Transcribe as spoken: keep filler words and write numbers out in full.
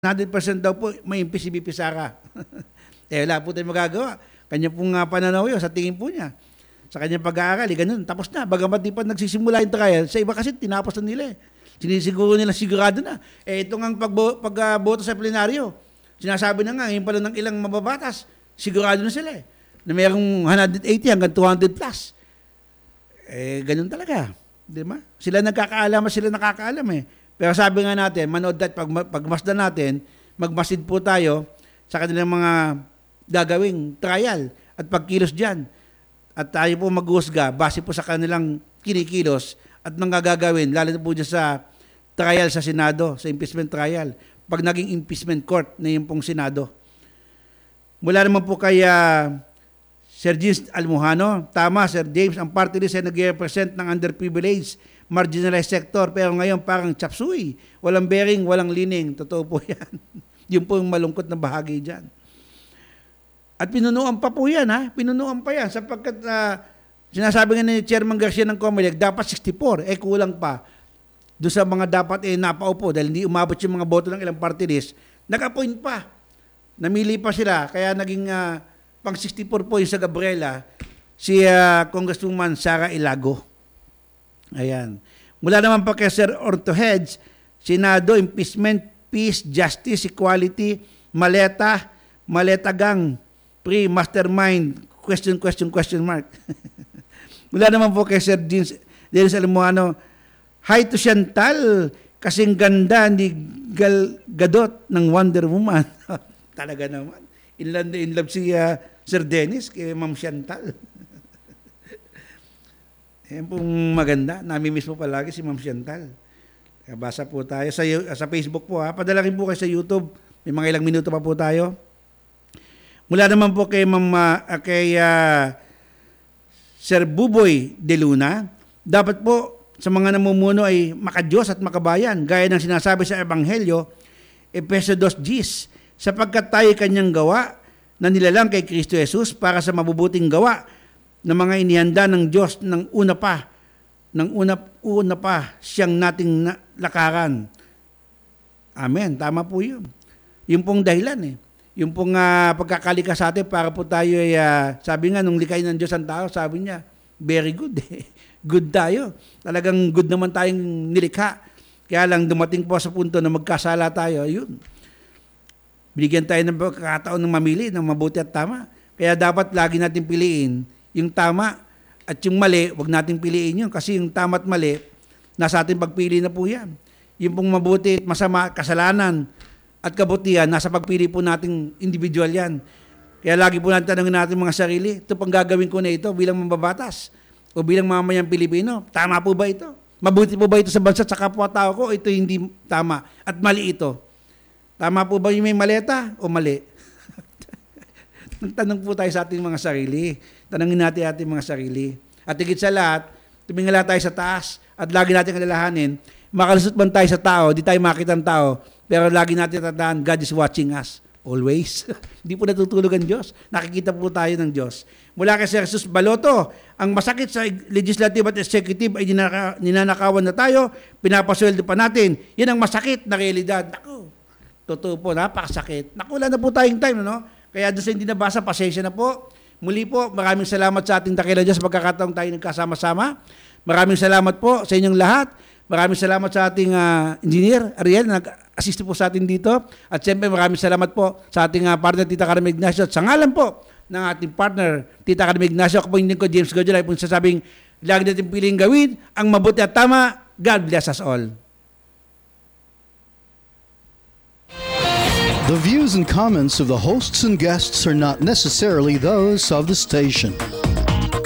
one hundred percent daw po may impis si B P Sara. eh wala po tayong magagawa. Kanya pong uh, pananaw yun sa tingin po niya. Sa kanyang pag-aaral, eh, ganun. Tapos na. Bagamat di pa nagsisimula yung trial, sa iba kasi tinapos na nila eh. Sinisiguro nila sigurado na. Eh ito nga pagboto pag, uh, sa plenaryo, sinasabi na nga, ngayon pala ng ilang mababatas, sigurado na sila eh. Na mayroong one hundred eighty hanggang two hundred plus. Eh ganun talaga. Di ba? Sila nagkakaalam, sila nakakaalam eh. Pero sabi nga natin, manood at pag, pagmasdan natin, magmasid po tayo sa kanilang mga gagawing trial at pagkilos dyan. At tayo po maghusga base po sa kanilang kinikilos at mga gagawin, lalo na po dyan sa trial sa Senado, sa impeachment trial, pag naging impeachment court na yung pong Senado. Mula naman po kay uh, Sir James Almohano, tama Sir James, ang party list ay nag-represent ng underprivileged, marginalized sector, pero ngayon parang chapsuy, walang bearing, walang lining. Totoo po yan. Yun po yung malungkot na bahagi dyan. At pinunuan pa po yan, ha? Pinunuan pa yan, sapagkat uh, sinasabi nga ni Chairman Garcia ng Comelec, dapat sixty-four, eh kulang pa. Doon sa mga dapat eh napaupo, dahil hindi umabot yung mga boto ng ilang party list, nag-appoint pa. Namili pa sila, kaya naging uh, pang sixty-four po yung sa Gabriela, si uh, Congresswoman Sara Ilago. Ayan. Mula naman pa kay Sir Orto Hedge, Senado, impeachment, peace, justice, equality, maleta, maletagang, pre, mastermind, question, question, question mark. Mula naman po kay Sir Dennis Almohano, hi to Chantal, kasing ganda ni Gal Gadot ng Wonder Woman. Talaga naman. In love, in love si uh, Sir Dennis kay Ma'am Chantal. Yan pong maganda. Namimiss mo palagi si Ma'am Chantal. Basa po tayo. Sa, sa Facebook po ha. Padala rin po kayo sa YouTube. May mga ilang minuto pa po tayo. Mula naman po kay Ma'am, uh, kay uh, Sir Buboy de Luna. Dapat po sa mga namumuno ay makadiyos at makabayan. Gaya ng sinasabi sa Ebanghelyo, Efeso two Gs. Sapagkat tayo kanyang gawa na nilalang kay Kristo Jesus para sa mabubuting gawa ng mga inihanda ng Diyos ng una pa, ng una, una pa siyang nating lakaran. Amen. Tama po yun. Yung pong dahilan eh. Yung pong uh, pagkakalikas sa atin para po tayo ay, uh, sabi nga, nung likay ng Diyos ang tao, sabi niya, very good eh. Good tayo. Talagang good naman tayong nilikha. Kaya lang dumating po sa punto na magkasala tayo, ayun. Binigyan tayo ng pagkakataon ng mamili ng mabuti at tama. Kaya dapat lagi natin piliin yung tama at yung mali, wag nating piliin yun. Kasi yung tama at mali, nasa ating pagpili na po yan. Yung pong mabuti at masama, kasalanan at kabutihan, nasa pagpili po nating individual yan. Kaya lagi po natin tanongin natin mga sarili, ito pang gagawin ko na ito bilang mambabatas o bilang mamayang Pilipino, tama po ba ito? Mabuti po ba ito sa bansa at sa kapwa-tao ko? Ito hindi tama at mali ito. Tama po ba yung may maleta o mali? Nagtanong po tayo sa ating mga sarili. Tanongin natin ating mga sarili. At higit sa lahat, tumingala tayo sa taas at lagi natin kalalahanin, makalusot man tayo sa tao, di tayo makita ng tao, pero lagi natin tatandaan, God is watching us. Always. Hindi po natutulog ang Diyos. Nakikita po tayo ng Diyos. Mula kay Sir Jesus Baloto, ang masakit sa legislative at executive ay ninaka, ninanakawan na tayo, pinapasweldo pa natin. Yan ang masakit na realidad. Naku, totoo po, napakasakit. Naku, wala na po tayong time, no? Kaya doon sa hindi nabasa, pasensya na po. Muli po, maraming salamat sa ating dakila Diyos sa pagkakataong tayo nagkasama-sama. Maraming salamat po sa inyong lahat. Maraming salamat sa ating uh, engineer, Ariel, na nag-assist po sa atin dito. At siyempre, maraming salamat po sa ating uh, partner, Tita Carmen Ignacio. At sa ngalan po ng ating partner, Tita Carmen Ignacio, ako po yung ko, James Godjolay, po sasabing, lagi natin piling gawin ang mabuti at tama. God bless us all. The views and comments of the hosts and guests are not necessarily those of the station.